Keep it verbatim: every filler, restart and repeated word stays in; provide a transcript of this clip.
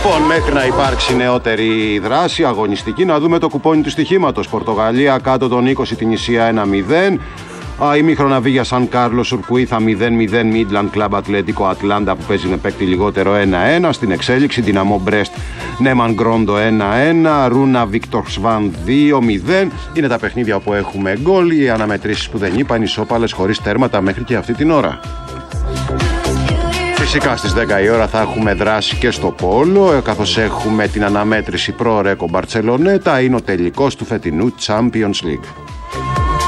Λοιπόν, μέχρι να υπάρξει νεότερη δράση, αγωνιστική, να δούμε το κουπόνι του στοιχήματος. Πορτογαλία κάτω των είκοσι, την Ισία ένα μηδέν. Ημίχρονα Βίγια Σαν Κάρλος Ουρκουίθα μηδέν μηδέν. Μίτλαντ Κλαμπ Ατλέτικο Ατλάντα που παίζει με παίκτη λιγότερο ένα ένα. Στην εξέλιξη Δυναμό Μπρέστ Νέμαν Γκρόντο ένα ένα. Ρούνα Βίκτορ Σβάν δύο μηδέν. Είναι τα παιχνίδια που έχουμε γκολ. Οι αναμετρήσεις που δεν είπαν, ισόπαλες χωρίς τέρματα μέχρι και αυτή την ώρα. Φυσικά στις δέκα η ώρα θα έχουμε δράση και στο πόλο, καθώς έχουμε την αναμέτρηση προ Ρέκο Μπαρτσελονέτα. Είναι ο τελικός του φετινού Champions League.